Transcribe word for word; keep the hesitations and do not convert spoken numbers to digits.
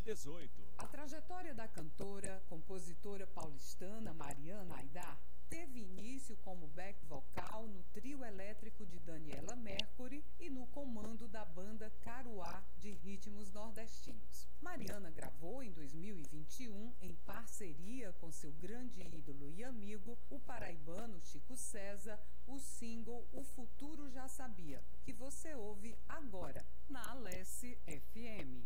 dezoito. A trajetória da cantora, compositora paulistana Mariana Aidar teve início como back vocal no trio elétrico de Daniela Mercury e no comando da banda Caruá de ritmos nordestinos. Mariana gravou em dois mil e vinte e um, em parceria com seu grande ídolo e amigo, o paraibano Chico César, o single O Futuro Já Sabia, que você ouve agora na Alesse F M.